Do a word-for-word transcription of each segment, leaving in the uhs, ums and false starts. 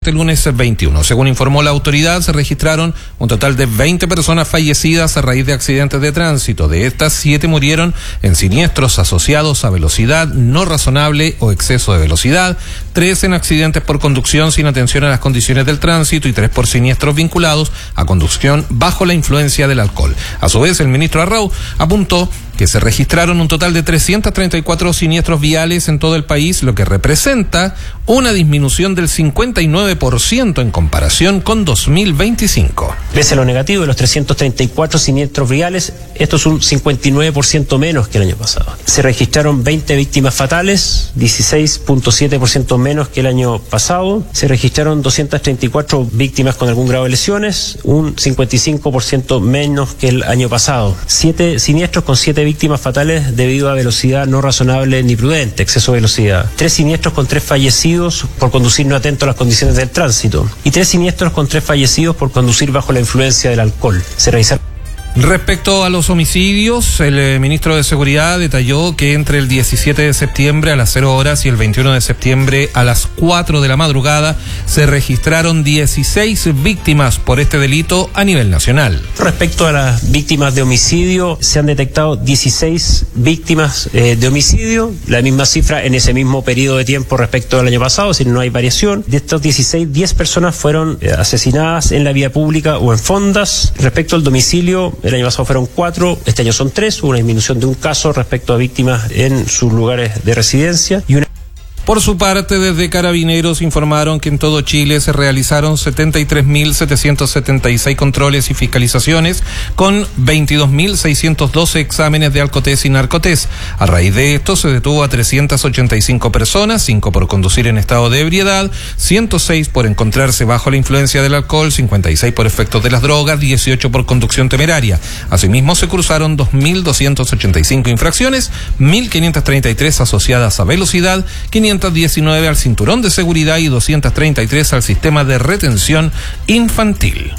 este lunes veintiuno. Según informó la autoridad, se registraron un total de veinte personas fallecidas a raíz de accidentes de tránsito. De estas, siete murieron en siniestros asociados a velocidad no razonable o exceso de velocidad, tres en accidentes por conducción sin atención a las condiciones del tránsito y tres por siniestros vinculados a conducción bajo la influencia del alcohol. A su vez, el ministro Arrau apuntó que se registraron un total de trescientos treinta y cuatro siniestros viales en todo el país, lo que representa una disminución del cincuenta y nueve por ciento en comparación con dos mil veinticinco. Pese a lo negativo de los trescientos treinta y cuatro siniestros viales, esto es un cincuenta y nueve por ciento menos que el año pasado. Se registraron veinte víctimas fatales, dieciséis punto siete por ciento menos que el año pasado. Se registraron doscientas treinta y cuatro víctimas con algún grado de lesiones, un cincuenta y cinco por ciento menos que el año pasado. Siete siniestros con siete víctimas fatales debido a velocidad no razonable ni prudente, exceso de velocidad. Tres siniestros con tres fallecidos por conducir no atento a las condiciones del tránsito. Y tres siniestros con tres fallecidos por conducir bajo la influencia del alcohol. Se realizaron. Respecto a los homicidios, el eh, ministro de Seguridad detalló que entre el diecisiete de septiembre a las cero horas y el veintiuno de septiembre a las cuatro de la madrugada se registraron dieciséis víctimas por este delito a nivel nacional. Respecto a las víctimas de homicidio, se han detectado dieciséis víctimas eh, de homicidio, la misma cifra en ese mismo periodo de tiempo respecto al año pasado, es decir, no hay variación. De estos dieciséis, diez personas fueron eh, asesinadas en la vía pública o en fondas. Respecto al domicilio, el año pasado fueron cuatro, este año son tres, hubo una disminución de un caso respecto a víctimas en sus lugares de residencia y una. Por su parte, desde Carabineros informaron que en todo Chile se realizaron setenta y tres mil setecientos setenta y seis controles y fiscalizaciones con veintidós mil seiscientos doce exámenes de alcotest y narcotest. A raíz de esto se detuvo a trescientas ochenta y cinco personas, cinco por conducir en estado de ebriedad, ciento seis por encontrarse bajo la influencia del alcohol, cincuenta y seis por efectos de las drogas, dieciocho por conducción temeraria. Asimismo, se cursaron dos mil doscientas ochenta y cinco infracciones, mil quinientas treinta y tres asociadas a velocidad, quinientos diecinueve al cinturón de seguridad y doscientas treinta y tres al sistema de retención infantil.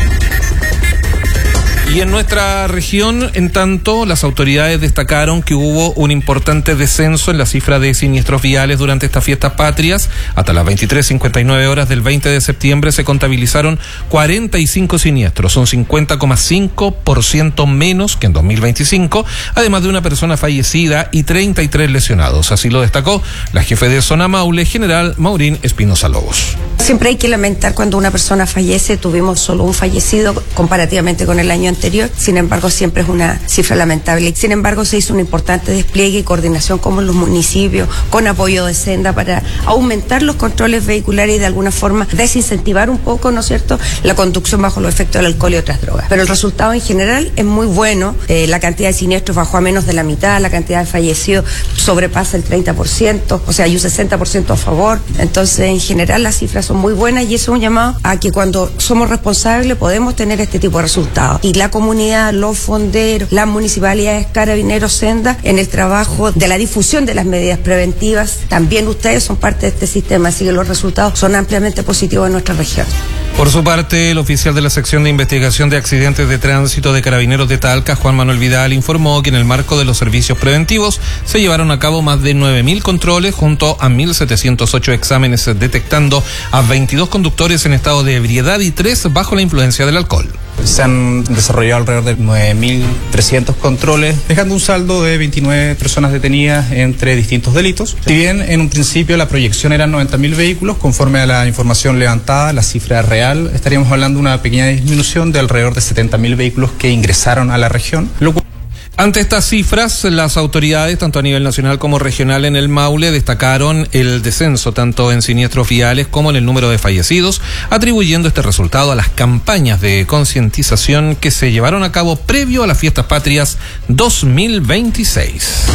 Y en nuestra región, en tanto, las autoridades destacaron que hubo un importante descenso en la cifra de siniestros viales durante estas fiestas patrias. Hasta las veintitrés cincuenta y nueve horas del veinte de septiembre se contabilizaron cuarenta y cinco siniestros, son cincuenta coma cinco por ciento menos que en dos mil veinticinco, además de una persona fallecida y treinta y tres lesionados. Así lo destacó la jefe de zona Maule, general Maurín Espinosa Lobos. Siempre hay que lamentar cuando una persona fallece. Tuvimos solo un fallecido comparativamente con el año anterior. Sin embargo, siempre es una cifra lamentable. Sin embargo, se hizo un importante despliegue y coordinación con los municipios, con apoyo de Senda para aumentar los controles vehiculares y de alguna forma desincentivar un poco, ¿no es cierto?, la conducción bajo los efectos del alcohol y otras drogas. Pero el resultado en general es muy bueno. Eh, la cantidad de siniestros bajó a menos de la mitad, la cantidad de fallecidos sobrepasa el treinta por ciento, o sea, hay un sesenta por ciento a favor. Entonces, en general, las cifras son muy buenas y eso es un llamado a que cuando somos responsables podemos tener este tipo de resultados. Y la comunidad, los fonderos, las municipalidades, Carabineros, Senda, en el trabajo de la difusión de las medidas preventivas, también ustedes son parte de este sistema, así que los resultados son ampliamente positivos en nuestra región. Por su parte, el oficial de la sección de investigación de accidentes de tránsito de Carabineros de Talca, Juan Manuel Vidal, informó que en el marco de los servicios preventivos se llevaron a cabo más de nueve mil controles junto a mil setecientos ocho exámenes, detectando a veintidós conductores en estado de ebriedad y tres bajo la influencia del alcohol. Se han desarrollado alrededor de nueve mil trescientos controles, dejando un saldo de veintinueve personas detenidas entre distintos delitos. Si bien en un principio la proyección era noventa mil vehículos, conforme a la información levantada, la cifra real, estaríamos hablando de una pequeña disminución de alrededor de setenta mil vehículos que ingresaron a la región, lo cual. Ante estas cifras, las autoridades, tanto a nivel nacional como regional en el Maule, destacaron el descenso tanto en siniestros viales como en el número de fallecidos, atribuyendo este resultado a las campañas de concientización que se llevaron a cabo previo a las Fiestas Patrias dos mil veintiséis.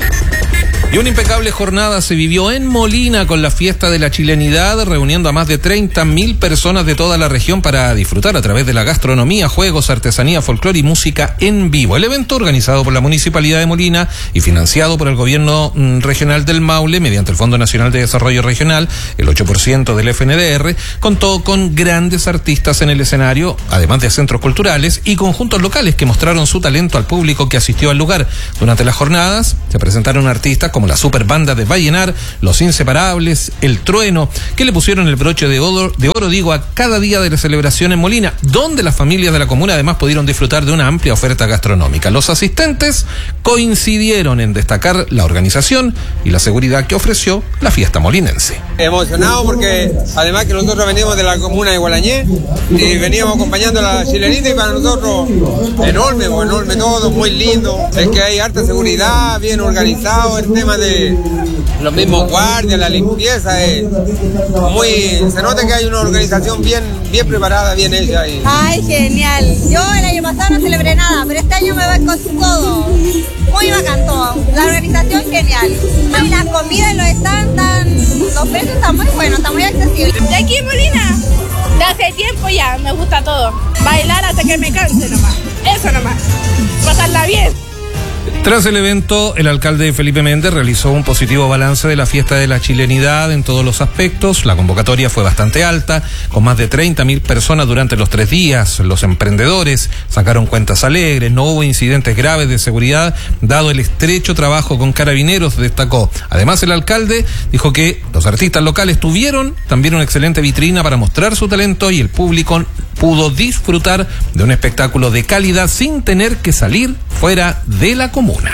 Y una impecable jornada se vivió en Molina con la fiesta de la chilenidad, reuniendo a más de treinta mil personas de toda la región para disfrutar a través de la gastronomía, juegos, artesanía, folclore y música en vivo. El evento, organizado por la Municipalidad de Molina y financiado por el Gobierno mm, Regional del Maule mediante el Fondo Nacional de Desarrollo Regional, el ocho por ciento del F N D R, contó con grandes artistas en el escenario, además de centros culturales y conjuntos locales que mostraron su talento al público que asistió al lugar. Durante las jornadas se presentaron artistas como como la super banda de Vallenar, Los Inseparables, El Trueno, que le pusieron el broche de oro, de oro digo, a cada día de la celebración en Molina, donde las familias de la comuna además pudieron disfrutar de una amplia oferta gastronómica. Los asistentes coincidieron en destacar la organización y la seguridad que ofreció la fiesta molinense. Emocionado porque además que nosotros venimos de la comuna de Gualañé y veníamos acompañando a la chilenita y para nosotros enorme, enorme todo, muy lindo. Es que hay harta seguridad, bien organizado, el tema de los mismos guardias, la limpieza, es muy, se nota que hay una organización bien, bien preparada, bien hecha. Y... Ay, genial. Yo el año pasado no celebré nada, pero este año me voy con todo. Muy bacán todo. La organización genial. Y las comidas, los están tan, los precios están muy buenos, están muy accesibles. De aquí en Molina, de hace tiempo ya, me gusta todo. Bailar hasta que me canse nomás. Eso nomás. Pasarla bien. Tras el evento, el alcalde Felipe Méndez realizó un positivo balance de la fiesta de la chilenidad en todos los aspectos. La convocatoria fue bastante alta, con más de treinta mil personas durante los tres días. Los emprendedores sacaron cuentas alegres, no hubo incidentes graves de seguridad, dado el estrecho trabajo con carabineros, destacó. Además, el alcalde dijo que los artistas locales tuvieron también una excelente vitrina para mostrar su talento y el público pudo disfrutar de un espectáculo de calidad sin tener que salir fuera de la comuna.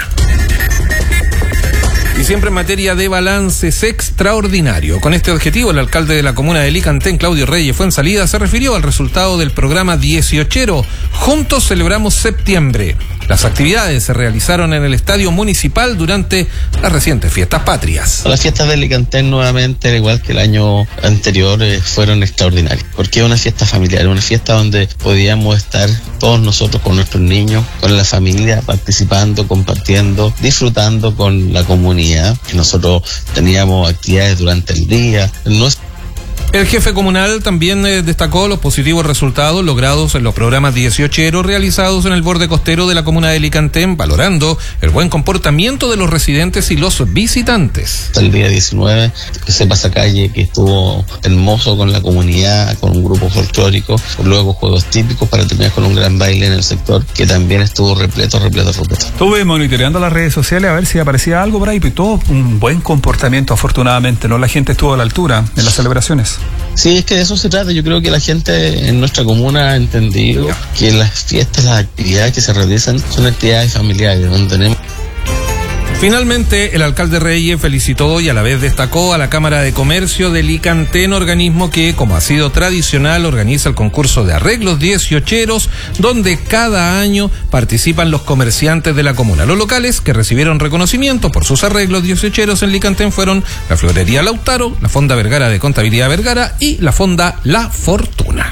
Y siempre en materia de balances extraordinario. Con este objetivo, el alcalde de la comuna de Licantén, Claudio Reyes Fuensalida, se refirió al resultado del programa dieciochero. Juntos celebramos septiembre. Las actividades se realizaron en el Estadio Municipal durante las recientes fiestas patrias. Las fiestas de Licantén nuevamente, al igual que el año anterior, eh, fueron extraordinarias, porque es una fiesta familiar, una fiesta donde podíamos estar todos nosotros con nuestros niños, con la familia, participando, compartiendo, disfrutando con la comunidad. Nosotros teníamos actividades durante el día. No es El jefe comunal también eh, destacó los positivos resultados logrados en los programas dieciocheros realizados en el borde costero de la comuna de Licantén, valorando el buen comportamiento de los residentes y los visitantes. El día diecinueve, que se pasa calle, que estuvo hermoso con la comunidad, con un grupo folclórico, luego juegos típicos para terminar con un gran baile en el sector, que también estuvo repleto, repleto, repleto. Estuve monitoreando las redes sociales a ver si aparecía algo por ahí, pero todo un buen comportamiento, afortunadamente, ¿no? La gente estuvo a la altura en las celebraciones. Sí, es que de eso se trata. Yo creo que la gente en nuestra comuna ha entendido que las fiestas, las actividades que se realizan son actividades familiares, donde tenemos... Finalmente, el alcalde Reyes felicitó y a la vez destacó a la Cámara de Comercio de Licantén, organismo que, como ha sido tradicional, organiza el concurso de arreglos dieciocheros, donde cada año participan los comerciantes de la comuna. Los locales que recibieron reconocimiento por sus arreglos dieciocheros en Licantén fueron la Florería Lautaro, la Fonda Vergara de Contabilidad Vergara y la Fonda La Fortuna.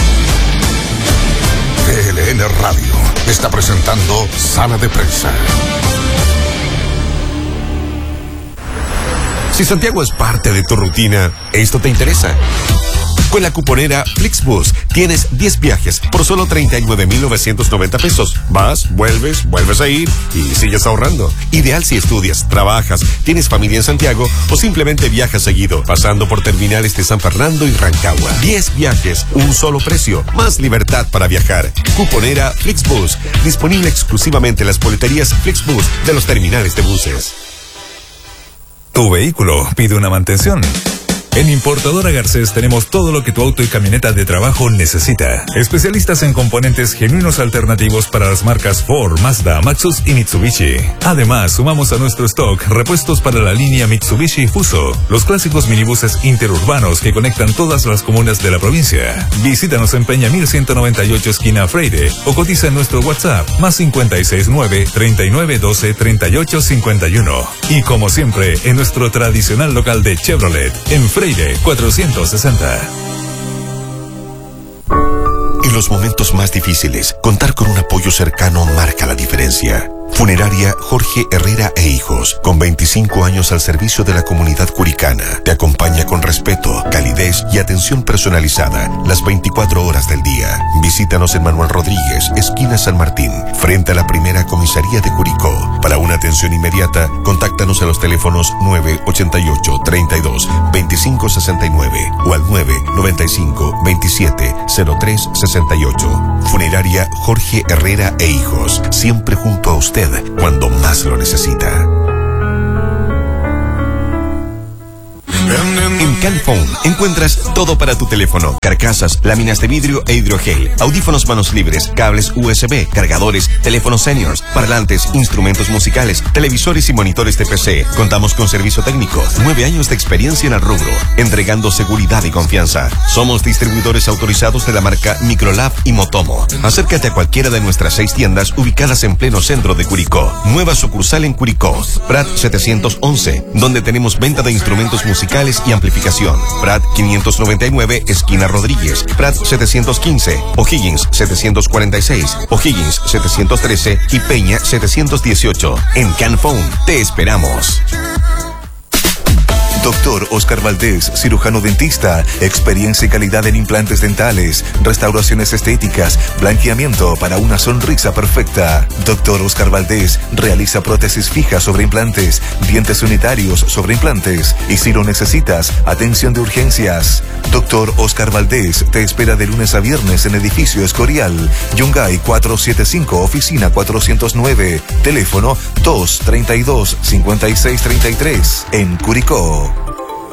T L N Radio está presentando Sala de Prensa. Si Santiago es parte de tu rutina, esto te interesa. Con la cuponera Flixbus tienes diez viajes por solo treinta y nueve mil novecientos noventa pesos. Vas, vuelves, vuelves a ir y sigues ahorrando. Ideal si estudias, trabajas, tienes familia en Santiago o simplemente viajas seguido, pasando por terminales de San Fernando y Rancagua. diez viajes, un solo precio, más libertad para viajar. Cuponera Flixbus, disponible exclusivamente en las boleterías Flixbus de los terminales de buses. Tu vehículo pide una mantención. En Importadora Garcés tenemos todo lo que tu auto y camioneta de trabajo necesita. Especialistas en componentes genuinos alternativos para las marcas Ford, Mazda, Maxus y Mitsubishi. Además, sumamos a nuestro stock repuestos para la línea Mitsubishi Fuso, los clásicos minibuses interurbanos que conectan todas las comunas de la provincia. Visítanos en Peña mil ciento noventa y ocho esquina Freire o cotiza en nuestro WhatsApp más cincuenta y seis nueve, treinta y nueve doce, treinta y ocho cincuenta y uno. Y como siempre, en nuestro tradicional local de Chevrolet, en Freire cuatrocientos sesenta. En los momentos más difíciles, contar con un apoyo cercano marca la diferencia. Funeraria Jorge Herrera e Hijos, con veinticinco años al servicio de la comunidad curicana, te acompaña con respeto, calidez y atención personalizada las veinticuatro horas del día. Visítanos en Manuel Rodríguez, esquina San Martín, frente a la primera comisaría de Curicó. Para una atención inmediata, contáctanos a los teléfonos nueve ochenta y ocho, treinta y dos, veinticinco sesenta y nueve o al nueve noventa y cinco, veintisiete, cero tres sesenta y ocho. Funeraria Jorge Herrera e Hijos, siempre junto a usted cuando más lo necesita. En Calphone encuentras todo para tu teléfono: carcasas, láminas de vidrio e hidrogel, audífonos manos libres, cables U S B, cargadores, teléfonos seniors, parlantes, instrumentos musicales, televisores y monitores de P C. Contamos con servicio técnico, nueve años de experiencia en el rubro, entregando seguridad y confianza. Somos distribuidores autorizados de la marca Microlab y Motomo. Acércate a cualquiera de nuestras seis tiendas ubicadas en pleno centro de Curicó. Nueva sucursal en Curicó, Prat setecientos once, donde tenemos venta de instrumentos musicales y amplificación. Prat quinientos noventa y nueve, esquina Rodríguez. Prat setecientos quince, O'Higgins setecientos cuarenta y seis, O'Higgins setecientos trece y Peña setecientos dieciocho. En Calphone te esperamos. Doctor Oscar Valdés, cirujano dentista, experiencia y calidad en implantes dentales, restauraciones estéticas, blanqueamiento para una sonrisa perfecta. Doctor Oscar Valdés realiza prótesis fijas sobre implantes, dientes unitarios sobre implantes y si lo necesitas, atención de urgencias. Doctor Oscar Valdés te espera de lunes a viernes en edificio Escorial, Yungay cuatrocientos setenta y cinco, oficina cuatrocientos nueve, teléfono dos treinta y dos, cincuenta y seis treinta y tres, en Curicó.